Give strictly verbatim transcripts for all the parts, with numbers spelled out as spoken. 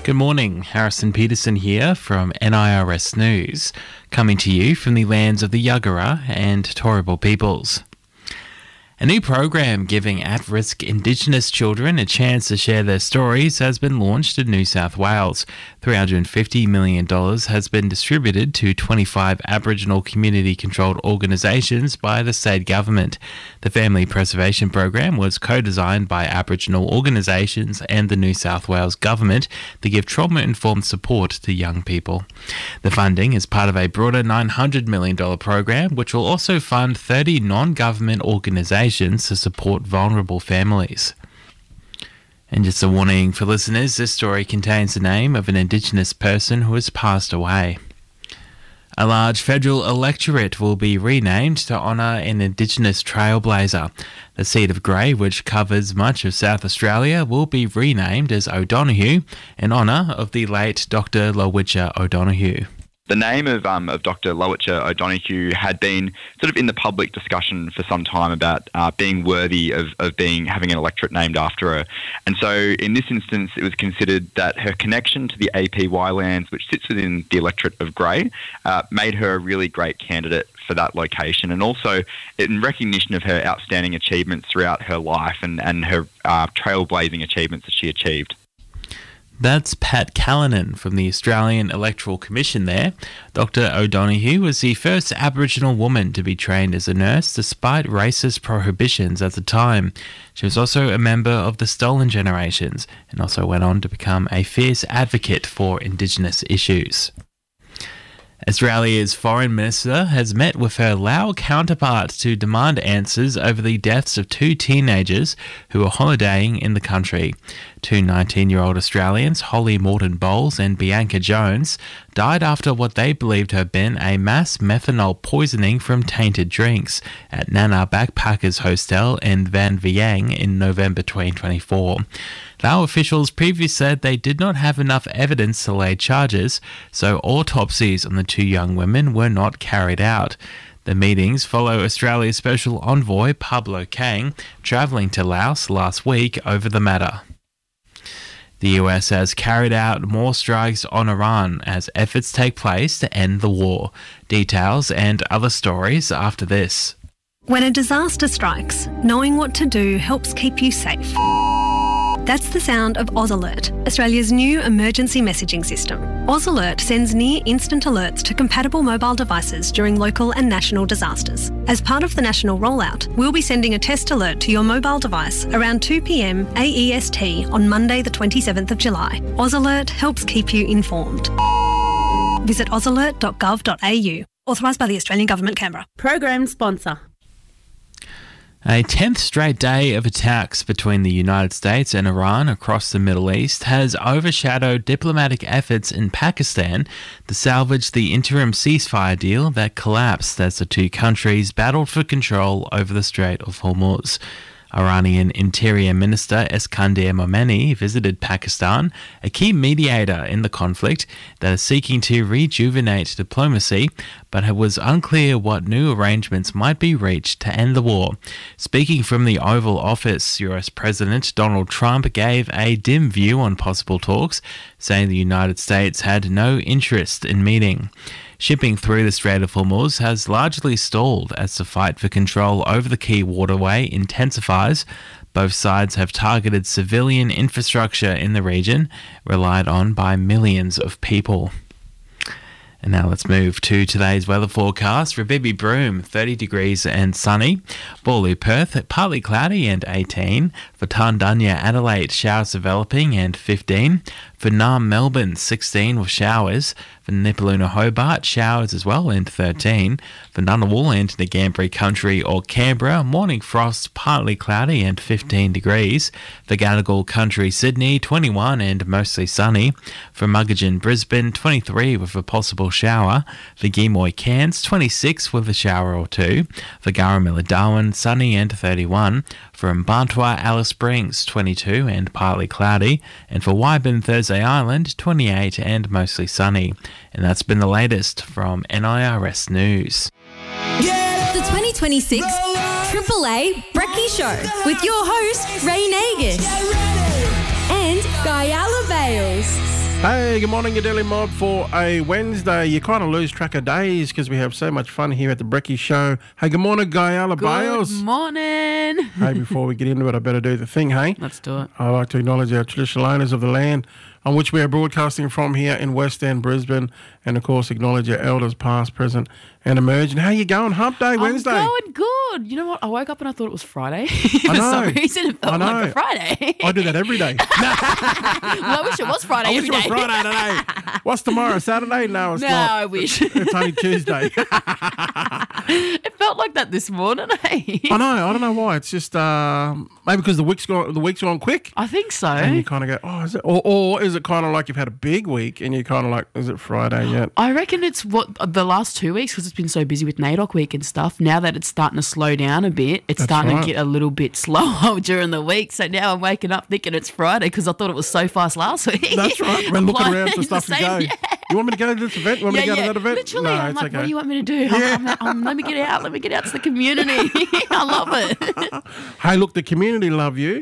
Good morning, Harrison Peterson here from N I R S News, coming to you from the lands of the Yagara and Turrbal peoples. A new program giving at-risk Indigenous children a chance to share their stories has been launched in New South Wales. three hundred fifty million dollars has been distributed to twenty-five Aboriginal community-controlled organisations by the state government. The Family Preservation Program was co-designed by Aboriginal organisations and the New South Wales government to give trauma-informed support to young people. The funding is part of a broader nine hundred million dollars program, which will also fund thirty non-government organisations to support vulnerable families. And just a warning for listeners, this story contains the name of an Indigenous person who has passed away. A large federal electorate will be renamed to honour an Indigenous trailblazer. The seat of Grey, which covers much of South Australia, will be renamed as O'Donoghue in honour of the late Doctor Lowitja O'Donoghue. The name of um, of Doctor Lowitja O'Donoghue had been sort of in the public discussion for some time about uh, being worthy of, of being having an electorate named after her. And so in this instance, it was considered that her connection to the A P Y lands, which sits within the electorate of Grey, uh, made her a really great candidate for that location, and also in recognition of her outstanding achievements throughout her life and, and her uh, trailblazing achievements that she achieved. That's Pat Callanan from the Australian Electoral Commission there. Doctor O'Donoghue was the first Aboriginal woman to be trained as a nurse despite racist prohibitions at the time. She was also a member of the Stolen Generations and also went on to become a fierce advocate for Indigenous issues. Australia's Foreign Minister has met with her Lao counterpart to demand answers over the deaths of two teenagers who were holidaying in the country. Two nineteen-year-old Australians, Holly Morton Bowles and Bianca Jones, died after what they believed to have been a mass methanol poisoning from tainted drinks at Nana Backpackers Hostel in Van Vieng in November twenty twenty-four. Lao officials previously said they did not have enough evidence to lay charges, so autopsies on the two young women were not carried out. The meetings follow Australia's Special Envoy Pablo Kang travelling to Laos last week over the matter. The U S has carried out more strikes on Iran as efforts take place to end the war. Details and other stories after this. When a disaster strikes, knowing what to do helps keep you safe. That's the sound of Oz Alert, Australia's new emergency messaging system. Oz Alert sends near-instant alerts to compatible mobile devices during local and national disasters. As part of the national rollout, we'll be sending a test alert to your mobile device around two p m A E S T on Monday the twenty-seventh of July. Oz Alert helps keep you informed. Visit oz alert dot gov dot a u. Authorised by the Australian Government, Canberra. Program sponsor. A tenth straight day of attacks between the United States and Iran across the Middle East has overshadowed diplomatic efforts in Pakistan to salvage the interim ceasefire deal that collapsed as the two countries battled for control over the Strait of Hormuz. Iranian Interior Minister Eskander Momeni visited Pakistan, a key mediator in the conflict that is seeking to rejuvenate diplomacy, but it was unclear what new arrangements might be reached to end the war. Speaking from the Oval Office, U S President Donald Trump gave a dim view on possible talks, saying the United States had no interest in meeting. Shipping through the Strait of Hormuz has largely stalled as the fight for control over the key waterway intensifies. Both sides have targeted civilian infrastructure in the region, relied on by millions of people. And now let's move to today's weather forecast. For Bibi Broome, thirty degrees and sunny. Bawley, Perth, partly cloudy and eighteen. For Tandanya, Adelaide, showers developing and fifteen. For Naarm, Melbourne, sixteen with showers. For Nipaluna, Hobart, showers as well and thirteen. For Ngunnawal and the Ngambri Country or Canberra, morning frost, partly cloudy and fifteen degrees. For Gadigal Country, Sydney, twenty-one and mostly sunny. For Muggeridge, Brisbane, twenty-three with a possible shower. For Geemoy, Cairns, twenty-six with a shower or two. For Garramilla, Darwin, sunny and thirty-one. For Mbantua, Alice Springs, twenty-two and partly cloudy. And for Wyburn, Thursday Island, twenty-eight and mostly sunny. And that's been the latest from N I R S News. The twenty twenty-six Triple A Brekkie Show with your host, Ray Nagus and Guyala Bales. Hey, good morning, your Daily Mob. For a Wednesday, you kind of lose track of days because we have so much fun here at the Brekkie Show. Hey, good morning, Gayala Good Bales. morning. Hey, before we get into it, I better do the thing, hey? Let's do it. I'd like to acknowledge our traditional owners of the land on which we are broadcasting from here in West End, Brisbane, and of course acknowledge our elders past, present and emerging. How you going? Hump Day, Wednesday. I'm going good. You know what? I woke up and I thought it was Friday. For I know. some reason, it felt I know. like a Friday. I do that every day. Well, I wish it was Friday I wish every it was day. Friday today. What's tomorrow? Saturday? No, it's No, not. I wish. It's only Tuesday. It felt like that this morning, eh? I know. I don't know why. It's just uh, maybe because the week's gone. The week's gone quick, I think so. and you kind of go, "Oh, is it?" Or, or is it kind of like you've had a big week, and you're kind of like, "Is it Friday yet?" I reckon it's what the last two weeks because it's been so busy with NAIDOC week and stuff. Now that it's starting to slow down a bit, it's That's starting right. to get a little bit slower during the week. So now I'm waking up thinking it's Friday because I thought it was so fast last week. That's right. We're looking Like, around for the stuff to same- go. yeah. You want me to go to this event? You want me Yeah, to go yeah. to that event? Literally, no, I'm it's like, okay. what do you want me to do? I'm- I'm- I'm- let me get out. Let me get out to the community. I love it. Hey, look, the community love you.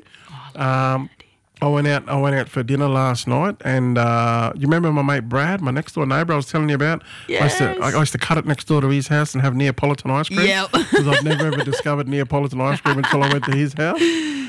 Um, I went out. I went out for dinner last night, and uh, you remember my mate Brad, my next door neighbour, I was telling you about. I used, to, Yes. I used to cut it next door to his house and have Neapolitan ice cream. Yep. Because I'd never ever discovered Neapolitan ice cream until I went to his house.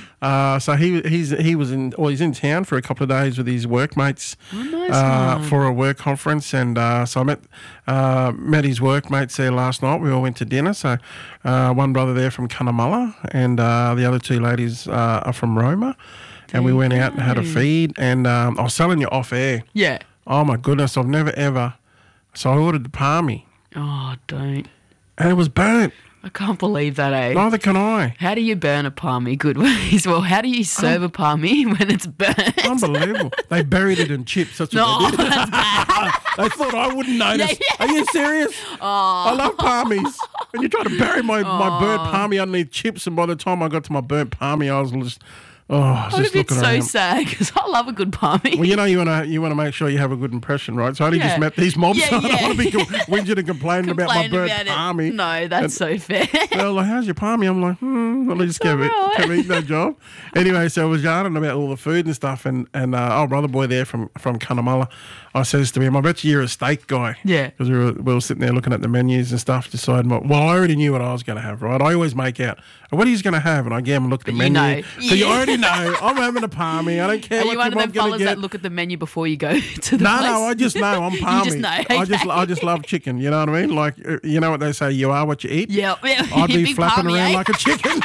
Uh, so he he's he was in or he's in town for a couple of days with his workmates nice uh, one. for a work conference, and uh, so I met uh, met his workmates there last night. We all went to dinner. So uh, one brother there from Cunnamulla, and uh, the other two ladies uh, are from Roma. And we went out and had a feed, and um, I was telling you off air. Yeah. Oh my goodness, I've never ever. So I ordered the palmy, Oh, don't. and it was burnt. I can't believe that, eh? Neither can I. How do you burn a palmy good ways? Well, how do you serve a palmy when it's burnt? Unbelievable. They buried it in chips. That's what No, they did. that's bad. They thought I wouldn't notice. Yeah, Are you serious? I love palmies. And you try to bury my, my burnt palmy underneath chips, and by the time I got to my burnt palmy, I was just, oh, I was I would just have been looking so around. sad because I love a good palmy. Well, you know, you want to you want to make sure you have a good impression, right? So I only Yeah. just met these mobs. Yeah, so I don't yeah. want to be co- whinging and complaining about my Complain burnt about it. palmy. No, that's so fair. They're like, how's your palmy? I'm like, hmm, let me just give it, all right. give it no job. Anyway, so I was yarning about all the food and stuff, and and uh, our brother boy there from from Cunnamulla, I says to him, I bet you you're a steak guy. Yeah. Because we were, we were sitting there looking at the menus and stuff, deciding what, well, I already knew what I was going to have, right? I always make out, what are you going to have? And I gave him a look at the But you menu. know. So you Yeah. already know, I'm having a palmy. I don't care Are what you one your of them mom's going fellas to get. that look at the menu before you go to the No, place? no, I just know I'm palmy. You just know, I just, okay. I just love chicken. You know what I mean? Like, uh, you know what they say, you are what you eat. Yeah, yeah. I'd be Big flapping palmy, around eh? like a chicken.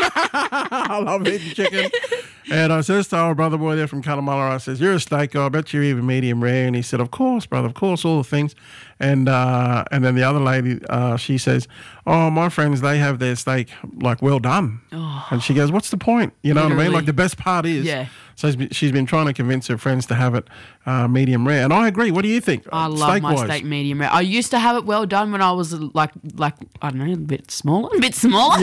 I love eating chicken. And I says to our brother boy there from Cunnamulla, I says, you're a steak guy, I bet you're even medium rare. And he said, of course, brother, of course, all the things. And uh, and then the other lady, uh, she says, oh, my friends, they have their steak, like, well done. Oh. And she goes, what's the point? You know what I mean? Literally. Like, the best part is, Yeah. so she's been, she's been trying to convince her friends to have it uh, medium rare. And I agree. What do you think? I love my Steak-wise? steak medium rare. I used to have it well done when I was like, like I don't know, a bit smaller, a bit smaller.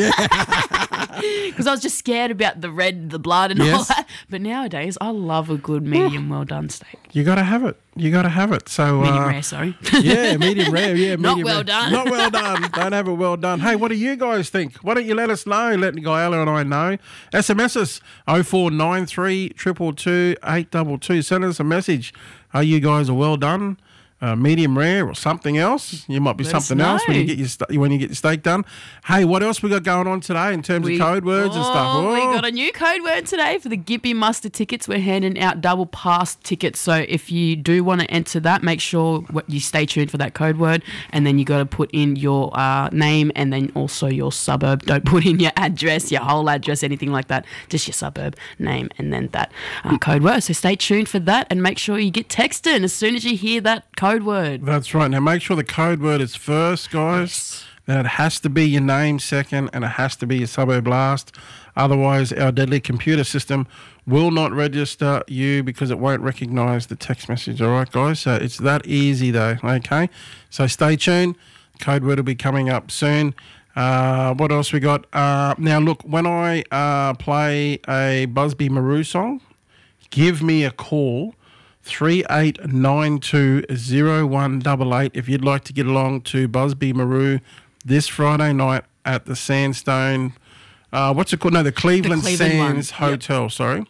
Because I was just scared about the red, the blood, and all Yes. that. But nowadays, I love a good medium well done steak. You got to have it. You got to have it. So Medium uh, rare, sorry. Yeah, medium rare. Yeah, Not medium well rare. done. Not well done. Don't have it well done. Hey, what do you guys think? Why don't you let us know? Let Guyala and I know. S M S us oh four nine three, two two two, eight two two. Send us a message. Are you guys a well done? Uh, medium rare or something else? You might be Let us something else when you know. get your st- when you get your steak done. Hey, what else we got going on today in terms We- of code words and stuff? Oh, we Oh. got a new code word today for the Gippy Muster tickets. We're handing out double pass tickets. So if you do want to enter that, make sure what- you stay tuned for that code word. And then you got to put in your uh, name and then also your suburb. Don't put in your address, your whole address, anything like that. Just your suburb name and then that uh, code word. So stay tuned for that and make sure you get texted as soon as you hear that code word. That's right. Now make sure the code word is first, guys. Then it has to be your name second, and it has to be your suburb last. Otherwise, our deadly computer system will not register you because it won't recognise the text message. All right, guys? So it's that easy, though, okay? So stay tuned. Code word will be coming up soon. Uh, what else we got? Uh, now, look, when I uh, play a Busby Maru song, give me a call. three eight nine two zero one eight eight if you'd like to get along to Busby Maru this Friday night at the Sandstone, uh, what's it called? No, the Cleveland, The Cleveland one. Sands Yep. Hotel, sorry.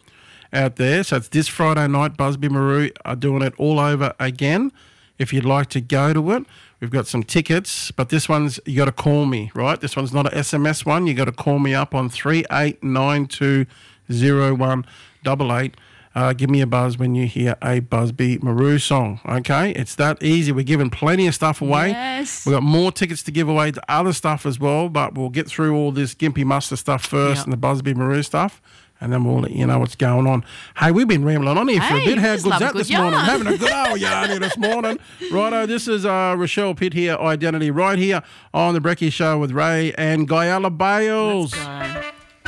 out there. So it's this Friday night. Busby Maru are doing it all over again. If you'd like to go to it, we've got some tickets, but this one's, you got to call me, right? This one's not an S M S one. You got to call me up on three eight nine two zero one eight eight. Uh, give me a buzz when you hear a Busby Maru song, okay? It's that easy. We're giving plenty of stuff away. Yes. We've got more tickets to give away to other stuff as well, but we'll get through all this Gimpy Muster stuff first Yep. and the Busby Maru stuff, and then we'll let you know what's going on. Hey, we've been rambling on here for a Hey, bit. How just good's love a that good this morning? yarn. Having a good old yarn here this morning. Righto, this is uh, Rochelle Pitt here, Identity, right here on The Brekkie Show with Ray and Guyala Bales. Let's go.